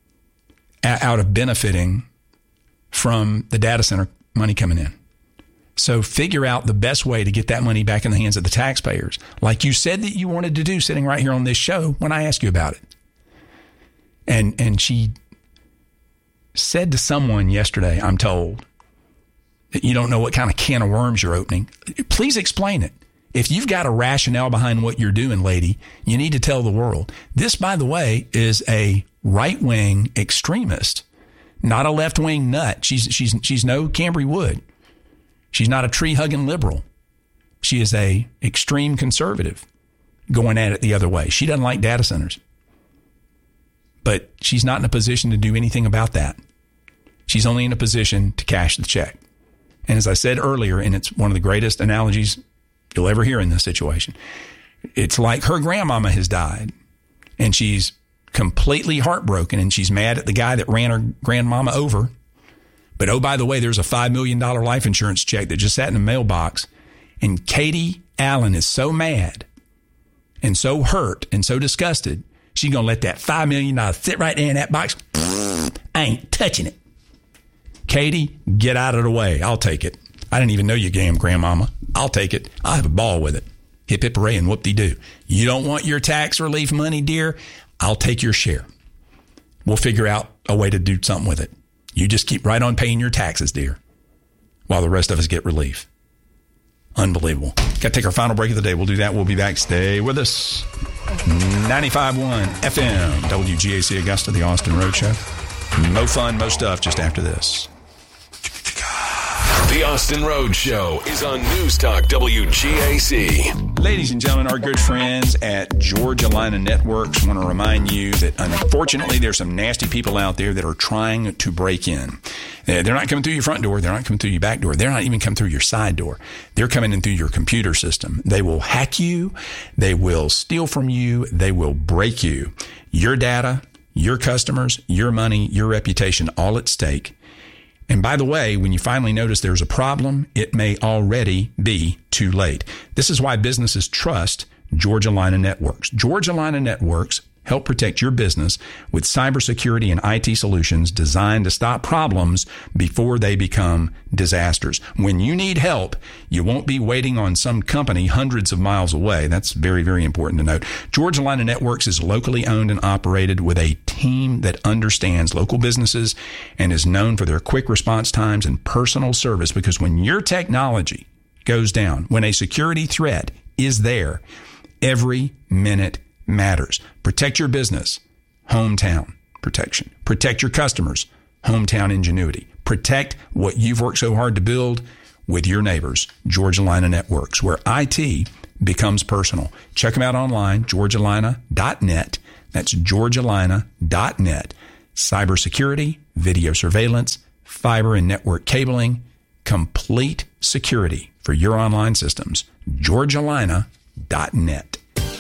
out of benefiting from the data center money coming in. So figure out the best way to get that money back in the hands of the taxpayers, like you said that you wanted to do sitting right here on this show when I asked you about it. And she said to someone yesterday, I'm told, that you don't know what kind of can of worms you're opening. Please explain it. If you've got a rationale behind what you're doing, lady, you need to tell the world. This, by the way, is a right-wing extremist, not a left-wing nut. She's no Cambry Wood. She's not a tree-hugging liberal. She is a extreme conservative going at it the other way. She doesn't like data centers. But she's not in a position to do anything about that. She's only in a position to cash the check. And as I said earlier, and it's one of the greatest analogies you'll ever hear in this situation, it's like her grandmama has died, and she's completely heartbroken, and she's mad at the guy that ran her grandmama over. But, oh, by the way, there's a $5 million life insurance check that just sat in the mailbox. And Katie Allen is so mad and so hurt and so disgusted, she's going to let that $5 million sit right there in that box. I ain't touching it. Katie, get out of the way. I'll take it. I didn't even know you damn grandmama. I'll take it. I'll have a ball with it. Hip, hip, hooray, and whoop-de-doo. You don't want your tax relief money, dear? I'll take your share. We'll figure out a way to do something with it. You just keep right on paying your taxes, dear, while the rest of us get relief. Unbelievable. Got to take our final break of the day. We'll do that. We'll be back. Stay with us. 95.1 FM, WGAC Augusta, the Austin Road Show. Mo fun, mo stuff just after this. The Austin Road Show is on News Talk WGAC. Ladies and gentlemen, our good friends at Georgia Line of Networks want to remind you that unfortunately there's some nasty people out there that are trying to break in. They're not coming through your front door. They're not coming through your back door. They're not even coming through your side door. They're coming in through your computer system. They will hack you. They will steal from you. They will break you. Your data, your customers, your money, your reputation, all at stake. And by the way, when you finally notice there's a problem, it may already be too late. This is why businesses trust Georgia Line of Networks. Georgia Line of Networks Help protect your business with cybersecurity and IT solutions designed to stop problems before they become disasters. When you need help, you won't be waiting on some company hundreds of miles away. That's very, very important to note. Georgia Lina Networks is locally owned and operated with a team that understands local businesses and is known for their quick response times and personal service, because when your technology goes down, when a security threat is there, every minute matters. Protect your business, hometown protection. Protect your customers, hometown ingenuity. Protect what you've worked so hard to build with your neighbors. Georgia Lina Networks, where IT becomes personal. Check them out online, georgialina.net. That's georgialina.net. Cybersecurity, video surveillance, fiber and network cabling, complete security for your online systems. georgialina.net.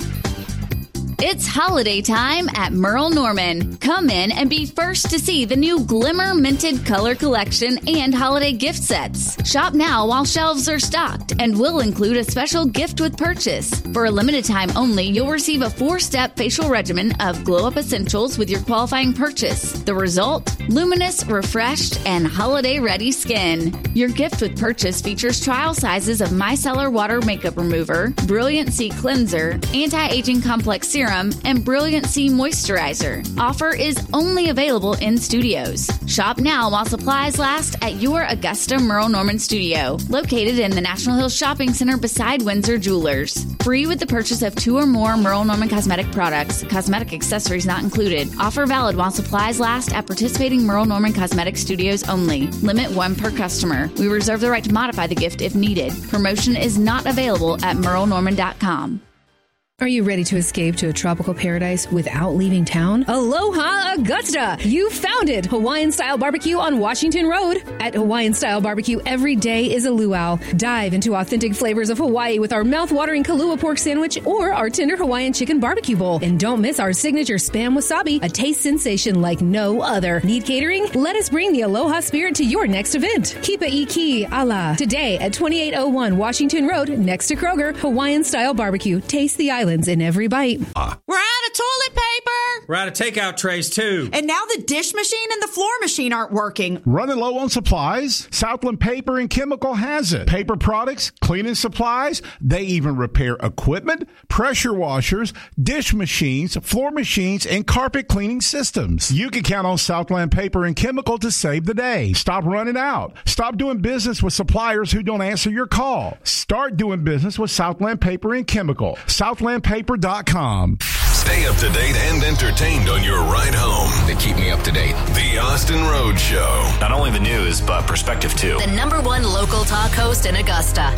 It's holiday time at Merle Norman. Come in and be first to see the new Glimmer Minted Color Collection and holiday gift sets. Shop now while shelves are stocked, and we'll include a special gift with purchase. For a limited time only, you'll receive a 4-step facial regimen of Glow Up Essentials with your qualifying purchase. The result? Luminous, refreshed, and holiday-ready skin. Your gift with purchase features trial sizes of Micellar Water Makeup Remover, Brilliant C Cleanser, Anti-Aging Complex Serum, and Brilliant C Moisturizer. Offer is only available in studios. Shop now while supplies last at your Augusta Merle Norman studio, located in the National Hills Shopping Center beside Windsor Jewelers. Free with the purchase of 2 or more Merle Norman cosmetic products. Cosmetic accessories not included. Offer valid while supplies last at participating Merle Norman cosmetic studios only. Limit 1 per customer. We reserve the right to modify the gift if needed. Promotion is not available at merlenorman.com. Are you ready to escape to a tropical paradise without leaving town? Aloha Augusta! You found it! Hawaiian-style barbecue on Washington Road. At Hawaiian-style barbecue, every day is a luau. Dive into authentic flavors of Hawaii with our mouth-watering Kalua pork sandwich or our tender Hawaiian chicken barbecue bowl. And don't miss our signature Spam Wasabi, a taste sensation like no other. Need catering? Let us bring the Aloha spirit to your next event. Kipa Iki Ala. Today at 2801 Washington Road, next to Kroger, Hawaiian-style barbecue. Taste the island in every bite. We're out of toilet paper. We're out of takeout trays, too. And now the dish machine and the floor machine aren't working. Running low on supplies? Southland Paper and Chemical has it. Paper products, cleaning supplies. They even repair equipment, pressure washers, dish machines, floor machines, and carpet cleaning systems. You can count on Southland Paper and Chemical to save the day. Stop running out. Stop doing business with suppliers who don't answer your call. Start doing business with Southland Paper and Chemical. SouthlandPaper.com. Stay up to date and entertained on your ride home. They keep me up to date. The Austin Road Show. Not only the news, but perspective too. The #1 local talk host in Augusta.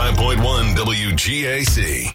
95.1 WGAC.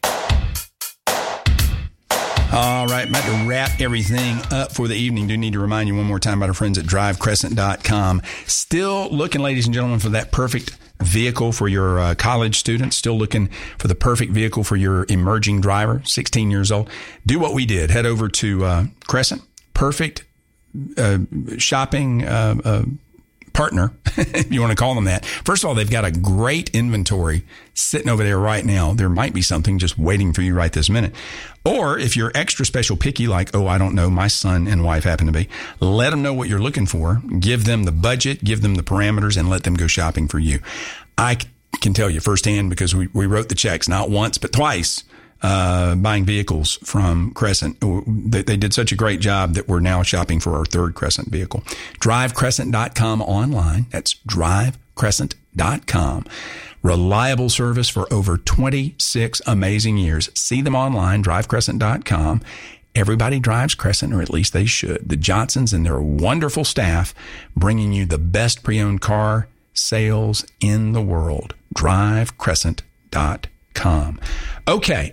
All right, I'm about to wrap everything up for the evening. Do need to remind you one more time about our friends at DriveCrescent.com. Still looking, ladies and gentlemen, for that perfect vehicle for your college students. Still looking for the perfect vehicle for your emerging driver, 16 years old. Do what we did. Head over to Crescent. Perfect shopping partner, if you want to call them that. First of all, they've got a great inventory sitting over there right now. There might be something just waiting for you right this minute. Or if you're extra special picky, like, I don't know, my son and wife happen to be, let them know what you're looking for. Give them the budget, give them the parameters, and let them go shopping for you. I can tell you firsthand, because we wrote the checks not once, but twice, buying vehicles from Crescent. They did such a great job that we're now shopping for our third Crescent vehicle. DriveCrescent.com online. That's DriveCrescent.com. Reliable service for over 26 amazing years. See them online, DriveCrescent.com. Everybody drives Crescent, or at least they should. The Johnsons and their wonderful staff bringing you the best pre-owned car sales in the world. DriveCrescent.com. Okay.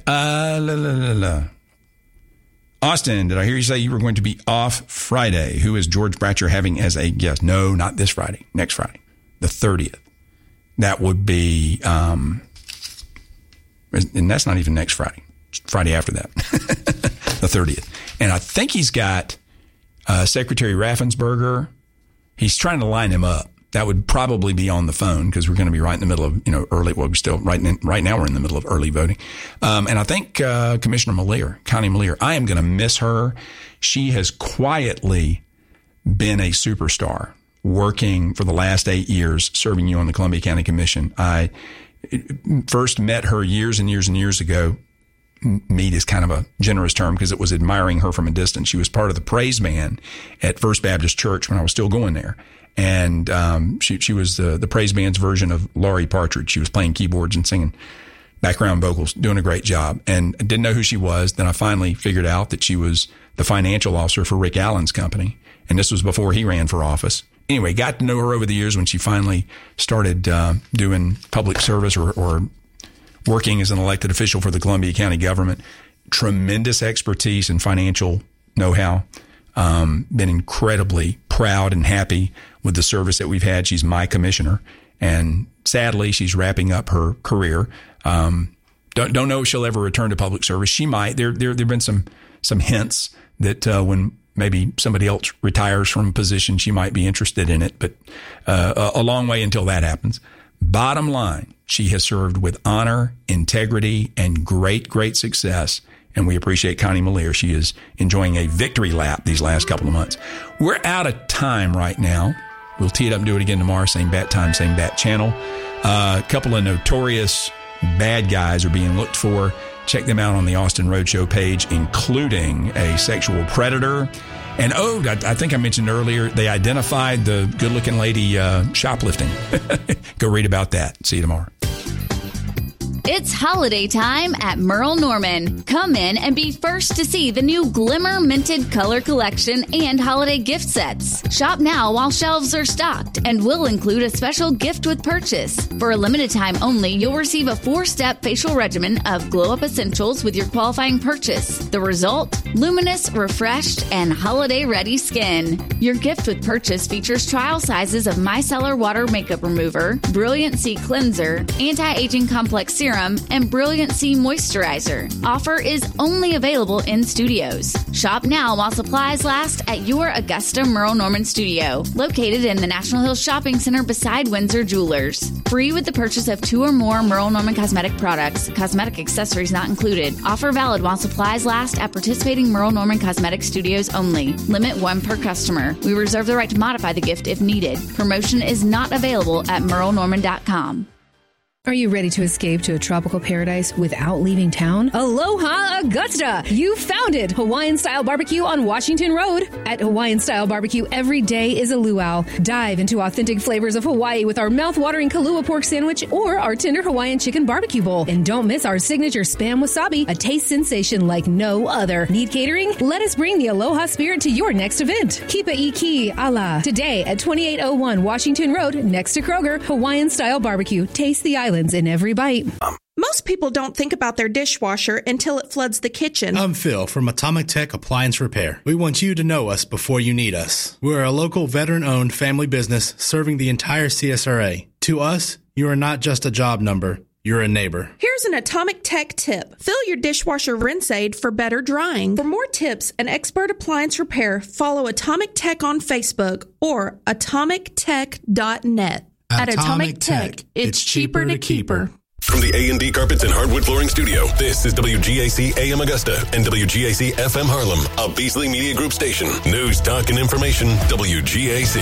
Austin, did I hear you say you were going to be off Friday? Who is George Bratcher having as a guest? No, not this Friday. Next Friday, the 30th. That would be, and that's not even next Friday. Friday after that, the 30th. And I think he's got Secretary Raffensperger. He's trying to line him up that would probably be on the phone because we're going to be right in the middle of, early. Well, we're still right now we're in the middle of early voting. And I think Commissioner Connie Malier, I am going to miss her. She has quietly been a superstar working for the last 8 years, serving you on the Columbia County Commission. I first met her years and years and years ago. Meet is kind of a generous term because it was admiring her from a distance. She was part of the praise band at First Baptist Church when I was still going there. And she was the praise band's version of Laurie Partridge. She was playing keyboards and singing background vocals, doing a great job. And I didn't know who she was. Then I finally figured out that she was the financial officer for Rick Allen's company. And this was before he ran for office. Anyway, got to know her over the years when she finally started doing public service or working as an elected official for the Columbia County government. Tremendous expertise and financial know-how. Been incredibly proud and happy with the service that we've had. She's my commissioner, and sadly, she's wrapping up her career. Don't know if she'll ever return to public service. She might. There've been some hints that when maybe somebody else retires from a position, she might be interested in it, but a long way until that happens. Bottom line, she has served with honor, integrity, and great success. And we appreciate Connie Malier. She is enjoying a victory lap these last couple of months. We're out of time right now. We'll tee it up and do it again tomorrow. Same bat time, same bat channel. A couple of notorious bad guys are being looked for. Check them out on the Austin Roadshow page, including a sexual predator. And, I think I mentioned earlier, they identified the good-looking lady shoplifting. Go read about that. See you tomorrow. It's holiday time at Merle Norman. Come in and be first to see the new Glimmer Minted Color Collection and holiday gift sets. Shop now while shelves are stocked and will include a special gift with purchase. For a limited time only, you'll receive a 4-step facial regimen of Glow Up Essentials with your qualifying purchase. The result? Luminous, refreshed, and holiday-ready skin. Your gift with purchase features trial sizes of Micellar Water Makeup Remover, Brilliant C Cleanser, Anti-Aging Complex Serum, and Brilliant C Moisturizer. Offer is only available in studios. Shop now while supplies last at your Augusta Merle Norman studio, located in the National Hills Shopping Center beside Windsor Jewelers. Free with the purchase of 2 or more Merle Norman cosmetic products. Cosmetic accessories not included. Offer valid while supplies last at participating Merle Norman cosmetic studios only. Limit 1 per customer. We reserve the right to modify the gift if needed. Promotion is not available at merlenorman.com. Are you ready to escape to a tropical paradise without leaving town? Aloha Augusta! You found it! Hawaiian-style barbecue on Washington Road. At Hawaiian-style barbecue, every day is a luau. Dive into authentic flavors of Hawaii with our mouth-watering Kalua pork sandwich or our tender Hawaiian chicken barbecue bowl. And don't miss our signature Spam Wasabi, a taste sensation like no other. Need catering? Let us bring the Aloha spirit to your next event. Kipa Iki Ala. Today at 2801 Washington Road, next to Kroger, Hawaiian-style barbecue. Taste the islands in every bite. Most people don't think about their dishwasher until it floods the kitchen. I'm Phil from Atomic Tech Appliance Repair. We want you to know us before you need us. We're a local veteran-owned family business serving the entire CSRA. To us, you are not just a job number. You're a neighbor. Here's an Atomic Tech tip. Fill your dishwasher rinse aid for better drying. For more tips and expert appliance repair, follow Atomic Tech on Facebook or atomictech.net. At Atomic Tech, it's cheaper to keep her. From the A&D Carpets and Hardwood Flooring Studio, this is WGAC AM Augusta and WGAC FM Harlem, a Beasley Media Group station. News, talk, and information, WGAC.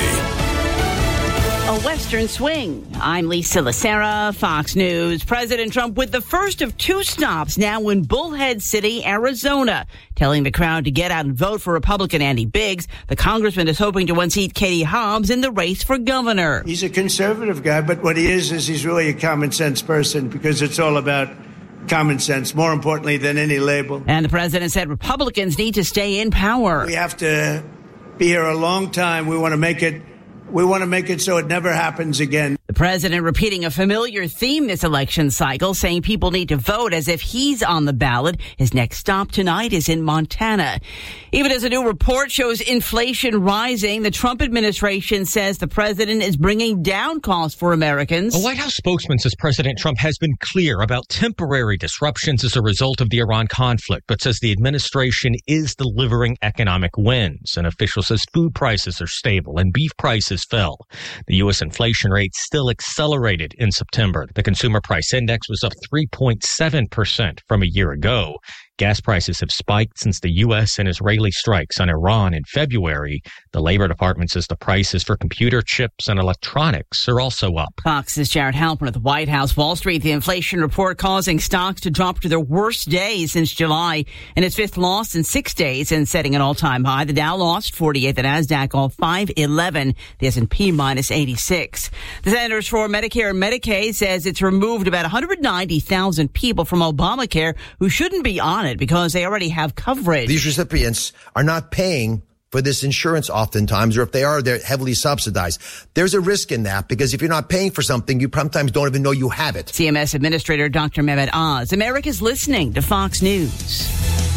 A Western swing. I'm Lisa Lacera, Fox News. President Trump with the first of 2 stops now in Bullhead City, Arizona, telling the crowd to get out and vote for Republican Andy Biggs. The congressman is hoping to unseat Katie Hobbs in the race for governor. He's a conservative guy, but what he is he's really a common sense person because it's all about common sense, more importantly than any label. And the president said Republicans need to stay in power. We have to be here a long time. We want to make it so it never happens again. The president repeating a familiar theme this election cycle, saying people need to vote as if he's on the ballot. His next stop tonight is in Montana. Even as a new report shows inflation rising, the Trump administration says the president is bringing down costs for Americans. A White House spokesman says President Trump has been clear about temporary disruptions as a result of the Iran conflict, but says the administration is delivering economic wins. An official says food prices are stable and beef prices fell. The U.S. inflation rate still accelerated in September. The consumer price index was up 3.7% from a year ago. Gas prices have spiked since the U.S. and Israeli strikes on Iran in February. The Labor Department says the prices for computer chips and electronics are also up. Fox's Jared Halpern at the White House. Wall Street, the inflation report causing stocks to drop to their worst day since July, and its fifth loss in 6 days and setting an all-time high. The Dow lost 48, the Nasdaq all 511, the S&P minus 86. The Centers for Medicare and Medicaid says it's removed about 190,000 people from Obamacare who shouldn't be on it because they already have coverage. These recipients are not paying for this insurance oftentimes, or if they are, they're heavily subsidized. There's a risk in that because if you're not paying for something, you sometimes don't even know you have it. CMS Administrator Dr. Mehmet Oz. America's listening to Fox News.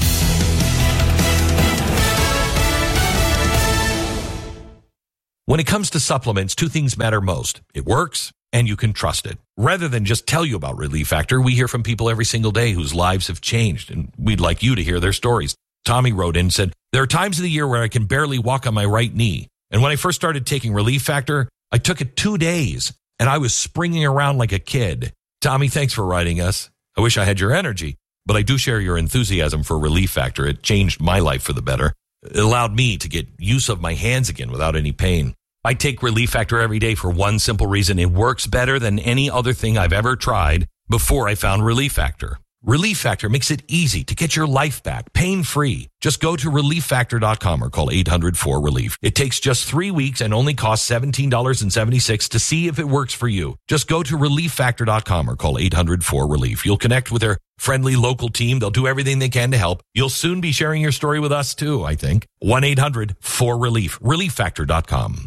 When it comes to supplements, two things matter most. It works and you can trust it. Rather than just tell you about Relief Factor, we hear from people every single day whose lives have changed, and we'd like you to hear their stories. Tommy wrote in and said, there are times of the year where I can barely walk on my right knee. And when I first started taking Relief Factor, I took it 2 days, and I was springing around like a kid. Tommy, thanks for writing us. I wish I had your energy, but I do share your enthusiasm for Relief Factor. It changed my life for the better. It allowed me to get use of my hands again without any pain. I take Relief Factor every day for one simple reason. It works better than any other thing I've ever tried before I found Relief Factor. Relief Factor makes it easy to get your life back, pain-free. Just go to ReliefFactor.com or call 800-4RELIEF. It takes just 3 weeks and only costs $17.76 to see if it works for you. Just go to ReliefFactor.com or call 800-4RELIEF. You'll connect with their friendly local team. They'll do everything they can to help. You'll soon be sharing your story with us too, I think. 1-800-4RELIEF. ReliefFactor.com.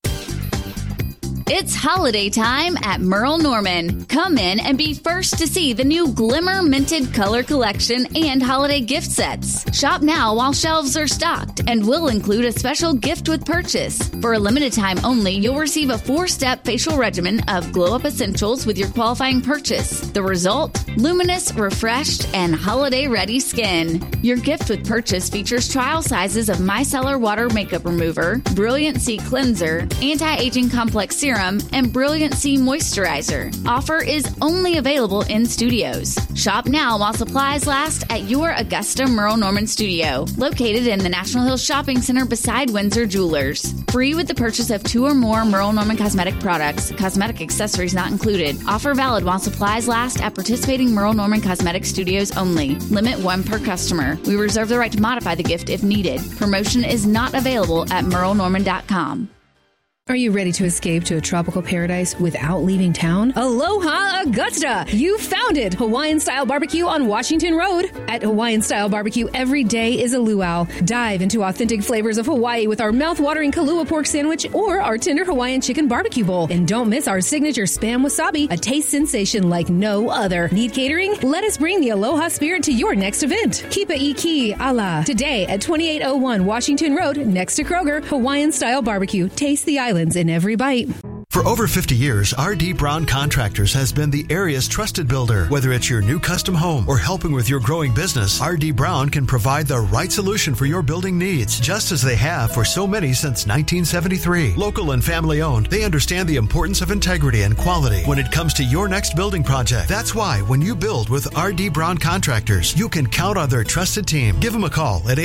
It's holiday time at Merle Norman. Come in and be first to see the new Glimmer Minted Color Collection and holiday gift sets. Shop now while shelves are stocked and will include a special gift with purchase. For a limited time only, you'll receive a 4-step facial regimen of glow-up essentials with your qualifying purchase. The result? Luminous, refreshed, and holiday-ready skin. Your gift with purchase features trial sizes of Micellar Water Makeup Remover, Brilliant C Cleanser, Anti-Aging Complex Serum, and Brilliant C Moisturizer. Offer is only available in studios. Shop now while supplies last at your Augusta Merle Norman studio, located in the National Hills Shopping Center beside Windsor Jewelers. Free with the purchase of 2 or more Merle Norman cosmetic products. Cosmetic accessories not included. Offer valid while supplies last at participating Merle Norman cosmetic studios only. Limit 1 per customer. We reserve the right to modify the gift if needed. Promotion is not available at merlenorman.com. Are you ready to escape to a tropical paradise without leaving town? Aloha Augusta! You found it! Hawaiian-style barbecue on Washington Road. At Hawaiian-style barbecue, every day is a luau. Dive into authentic flavors of Hawaii with our mouth-watering Kalua pork sandwich or our tender Hawaiian chicken barbecue bowl. And don't miss our signature Spam Wasabi, a taste sensation like no other. Need catering? Let us bring the Aloha spirit to your next event. Kipa Iki Ala. Today at 2801 Washington Road, next to Kroger, Hawaiian-style barbecue. Taste the island in every bite. For over 50 years, R.D. Brown Contractors has been the area's trusted builder. Whether it's your new custom home or helping with your growing business, R.D. Brown can provide the right solution for your building needs, just as they have for so many since 1973. Local and family owned, they understand the importance of integrity and quality when it comes to your next building project. That's why when you build with R.D. Brown Contractors, you can count on their trusted team. Give them a call at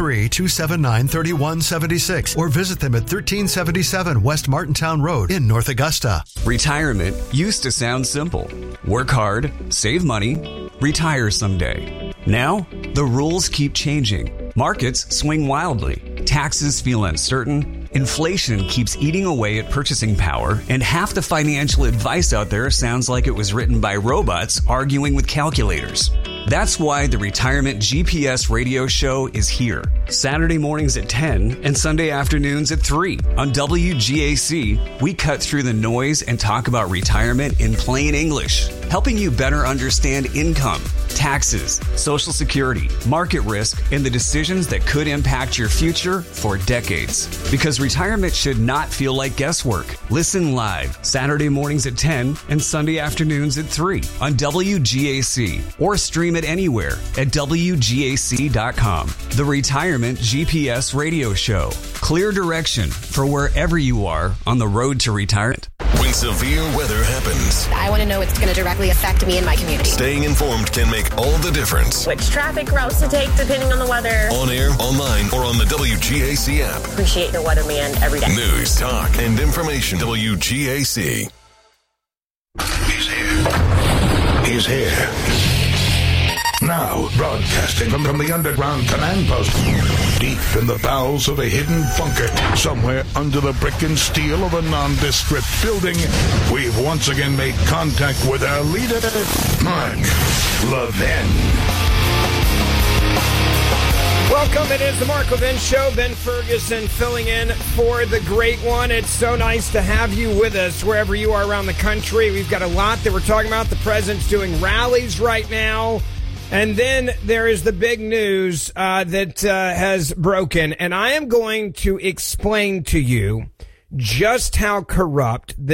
803-279-3176 or visit them at 1377 West Martintown Road in North Augusta. Retirement used to sound simple. Work hard, save money, retire someday. Now, the rules keep changing. Markets swing wildly. Taxes feel uncertain. Inflation keeps eating away at purchasing power. And half the financial advice out there sounds like it was written by robots arguing with calculators. That's why the Retirement GPS radio show is here. Saturday mornings at 10 and Sunday afternoons at 3 on WGAC. We cut through the noise and talk about retirement in plain English, helping you better understand income, taxes, Social Security, market risk, and the decisions that could impact your future for decades. Because retirement should not feel like guesswork. Listen live Saturday mornings at 10 and Sunday afternoons at 3 on WGAC, or stream it anywhere at WGAC.com. The Retirement GPS Radio Show. Clear direction for wherever you are on the road to retirement. When severe weather happens, I want to know what's going to directly affect me and my community. Staying informed can make all the difference. Which traffic routes to take depending on the weather. On air, online, or on the WGAC app. Appreciate the weatherman every day. News, talk, and information. WGAC. He's here. He's here. Now, broadcasting from the underground command post, deep in the bowels of a hidden bunker, somewhere under the brick and steel of a nondescript building, we've once again made contact with our leader, Mark Levin. Welcome. It is the Mark Levin Show. Ben Ferguson filling in for the great one. It's so nice to have you with us wherever you are around the country. We've got a lot that we're talking about. The president's doing rallies right now. And then there is the big news that has broken. And I am going to explain to you just how corrupt the